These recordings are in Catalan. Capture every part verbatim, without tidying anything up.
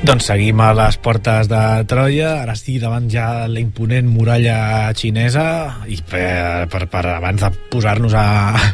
Doncs seguim a les portes de Troia, ara sí davant ja la imponent muralla xinesa, i per, per, per abans de posar-nos a,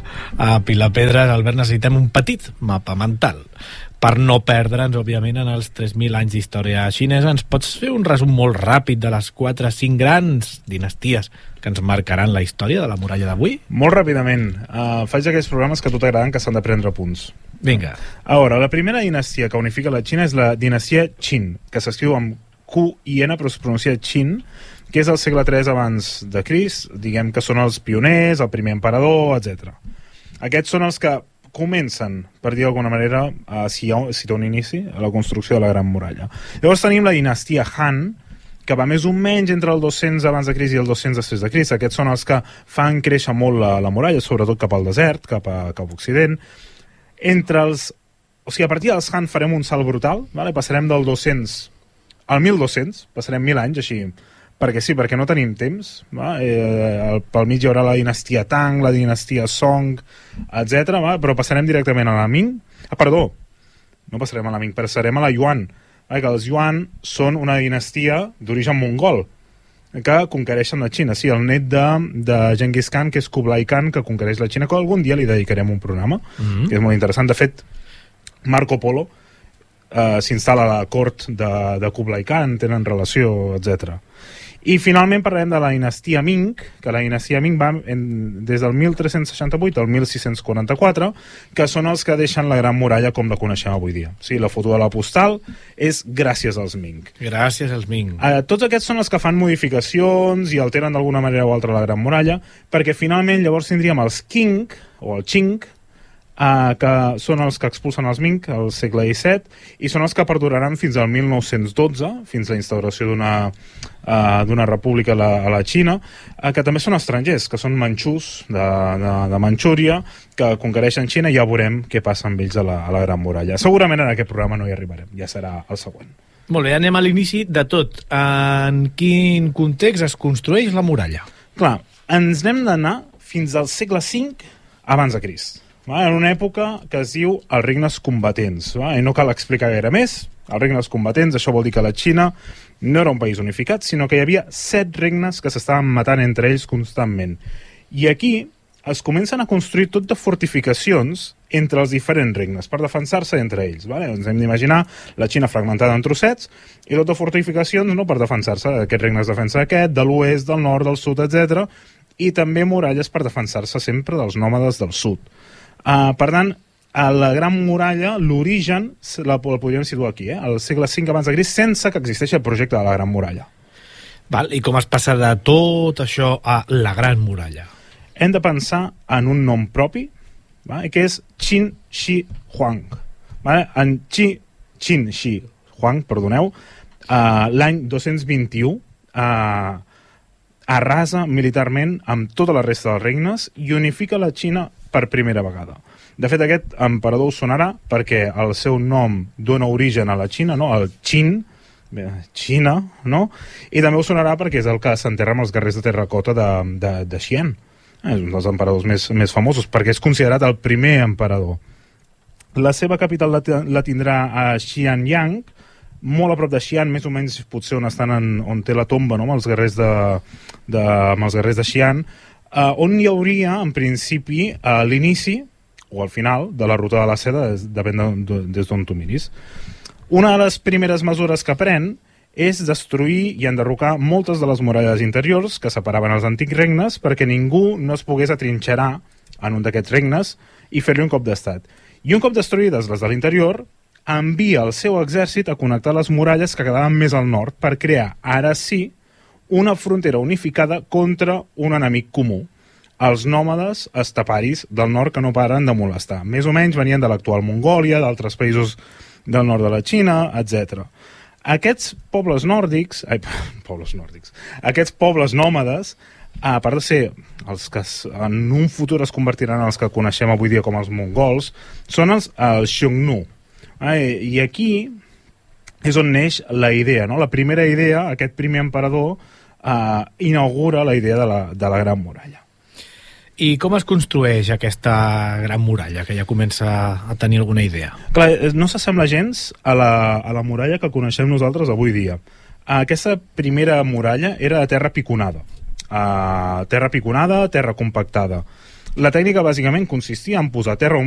a pilar pedres, Albert, necessitem un petit mapa mental per no perdre'ns, òbviament, en els tres mil anys d'història xinesa. Ens pots fer un resum molt ràpid de les quatre cinc grans dinasties que ens marcaran la història de la muralla d'avui? Molt ràpidament. Uh, faig aquells programes que a tu t'agraden, que s'han de prendre punts. Vinga. A veure, la primera dinastia que unifica la Xina és la dinastia Qin, que s'escriu amb Q i N, però es pronuncia Qin, que és del segle tres abans de Crist, diguem que són els pioners, el primer emperador, etcètera. Aquests són els que comencen, per dir d'alguna manera, a, si, hi ha, si té un inici, a la construcció de la Gran Muralla. Llavors tenim la dinastia Han, que va més o menys entre el dos-cents abans de Crist i el dos-cents després de Crist. Aquests són els que fan créixer molt la, la muralla, sobretot cap al desert, cap a, cap a Occident. Entre els... O sigui, a partir dels Han farem un salt brutal, vale? Passarem del dos-cents al mil dos-cents, passarem mil anys, així, perquè sí, perquè no tenim temps. Va? Eh, pel mig hi haurà la dinastia Tang, la dinastia Song, etcètera. Va? Però passarem directament a la Ming. Ah, perdó, no passarem a la Ming, passarem a la Yuan. Va? Que els Yuan són una dinastia d'origen mongol, que conquereixen la Xina. Sí, el net de, de Genghis Khan, que és Kublai Khan, que conquereix la Xina, que algun dia li dedicarem un programa, mm-hmm. que és molt interessant. De fet, Marco Polo eh, s'instal·la a la cort de, de Kublai Khan, tenen relació, etcètera. I finalment parlarem de la dinastia Ming, que la dinastia Ming va en, des del mil tres-cents seixanta-vuit al mil sis-cents quaranta-quatre, que són els que deixen la Gran Muralla com la coneixem avui dia. Sí, la foto de la postal és gràcies als Ming. Gràcies als Ming. Eh, tots aquests són els que fan modificacions i alteren d'alguna manera o altra la Gran Muralla, perquè finalment llavors tindríem els Qing, o el Qing, Uh, que són els que expulsen els Ming al segle disset, i són els que perduraran fins al mil nou-cents dotze, fins a la instauració d'una uh, d'una república a la, a la Xina, uh, que també són estrangers, que són manxús de, de, de Manxúria, que conquereixen Xina, i ja veurem què passa amb ells a la, a la Gran Muralla. Segurament en aquest programa no hi arribarem, ja serà el següent. Molt bé, anem a l'inici de tot. En quin context es construeix la muralla? Clar, ens n'hem d'anar fins al segle cinc abans de Crist. En una època que es diu els regnes combatents, i no cal explicar gaire més. Els regnes combatents, això vol dir que la Xina no era un país unificat, sinó que hi havia set regnes que s'estaven matant entre ells constantment. I aquí es comencen a construir tot de fortificacions entre els diferents regnes, per defensar-se entre ells. Vale? Ens hem d'imaginar la Xina fragmentada en trossets, i tot de fortificacions no per defensar-se, aquests regnes defensa aquest, de l'oest, del nord, del sud, etcètera, i també muralles per defensar-se sempre dels nòmades del sud. Uh, per tant, a la Gran Muralla, l'origen la, el podríem situar aquí, eh? al segle cinc abans de Crist, sense que existeixi el projecte de la Gran Muralla. Val, i com es passa de tot això a la Gran Muralla? Hem de pensar en un nom propi, va? que és Qin Shi Huang. Va? En Qi, Qin Shi Huang, perdoneu, uh, l'any dos-cents vint-i-u uh, arrasa militarment amb tota la resta dels regnes i unifica la Xina per primera vegada. De fet, aquest emperador us sonarà perquè el seu nom dona origen a la Xina, no? El Qin, Xina, no? I també us sonarà perquè és el que s'enterra amb els guerrers de terracota de, de, de Xi'an. És un dels emperadors més, més famosos, perquè és considerat el primer emperador. La seva capital la, la tindrà a Xianyang, molt a prop de Xi'an, més o menys potser on estan en, on té la tomba, no? amb els guerrers de, de, amb els guerrers de Xi'an, Uh, on hi hauria, en principi, uh, l'inici, o al final, de la ruta de la seda, des, depèn de, de, des d'on tu miris. Una de les primeres mesures que pren és destruir i enderrocar moltes de les muralles interiors que separaven els antics regnes perquè ningú no es pogués atrinxerar en un d'aquests regnes i fer-li un cop d'estat. I un cop destruïdes les de l'interior, envia el seu exèrcit a connectar les muralles que quedaven més al nord per crear, ara sí, una frontera unificada contra un enemic comú, els nòmades esteparis del nord que no paren de molestar. Més o menys venien de l'actual Mongòlia, d'altres països del nord de la Xina, etcètera. Aquests pobles nòrdics, ai, pobles nòrdics, aquests pobles nòmades, a part de ser els que en un futur es convertiran en els que coneixem avui dia com els mongols, són els, els Xiongnu. I aquí és on neix la idea, no? La primera idea, aquest primer emperador, Uh, inaugura la idea de la, de la Gran Muralla. I com es construeix aquesta gran muralla, que ja comença a tenir alguna idea? Clar, no s'assembla gens a la, a la muralla que coneixem nosaltres avui dia. Aquesta primera muralla era de terra piconada. Uh, terra piconada, terra compactada. La tècnica bàsicament consistia en posar terra